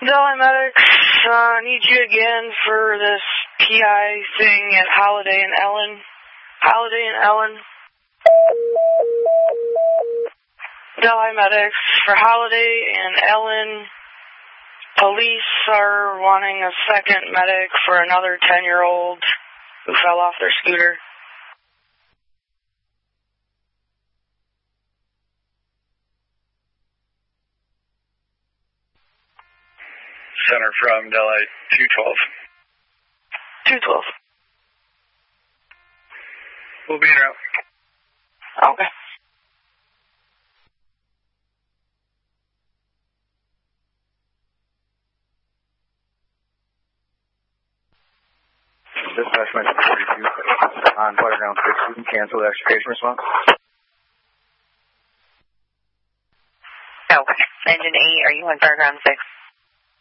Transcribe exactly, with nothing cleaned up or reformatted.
Delhi Medics, uh, need you again for this P I thing at Holiday and Ellen. Holiday and Ellen. Delhi Medics, for Holiday and Ellen, police are wanting a second medic for another ten-year-old who fell off their scooter. Center from Delhi, two twelve. two twelve. We'll be in route. Okay. Dispatch mention forty-two on Butterground six. We can cancel the extrication response. Okay. Engine eight, are you on Butterground six?